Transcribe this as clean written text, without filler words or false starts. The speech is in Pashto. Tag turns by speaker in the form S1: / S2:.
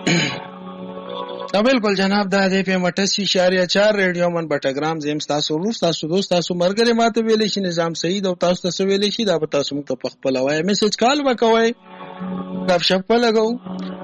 S1: بالکل جناب دا دی په 88.4 ریډیو من بټګرام زم تاسو ورو تاسو دوست تاسو مرګره ماته ویلې شي نظام سعید او تاسو ته ویلې شي دا به تاسو موږ ته په خپل وای میسج کال وکوي دا شپ لګو